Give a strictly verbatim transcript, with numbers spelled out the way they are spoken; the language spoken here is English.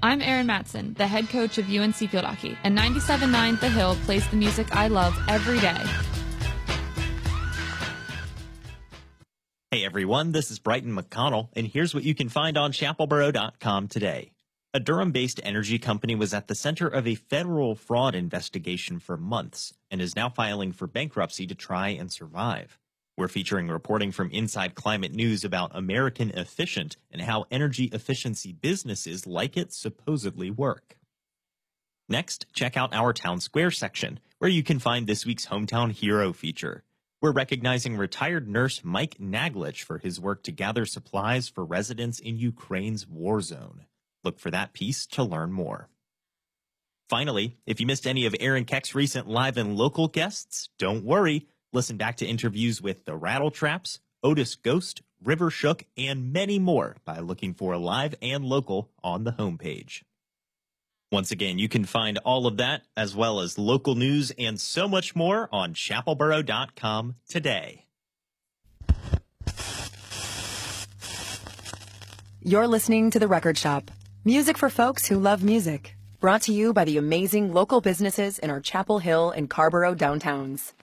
I'm Erin Matson, the head coach of U N C Field Hockey, and ninety-seven point nine The Hill plays the music I love every day. Hey everyone, this is Brighton McConnell, and here's what you can find on chapel borough dot com today. A Durham-based energy company was at the center of a federal fraud investigation for months and is now filing for bankruptcy to try and survive. We're featuring reporting from Inside Climate News about American Efficient and how energy efficiency businesses like it supposedly work. Next, check out our Town Square section, where you can find this week's Hometown Hero feature. We're recognizing retired nurse Mike Naglich for his work to gather supplies for residents in Ukraine's war zone. Look for that piece to learn more. Finally, if you missed any of Aaron Keck's recent live and local guests, don't worry. Listen back to interviews with the Rattletraps, Otis Ghost, River Shook, and many more by looking for live and local on the homepage. Once again, you can find all of that, as well as local news and so much more on chapel borough dot com today. You're listening to The Record Shop. Music for folks who love music. Brought to you by the amazing local businesses in our Chapel Hill and Carborough downtowns.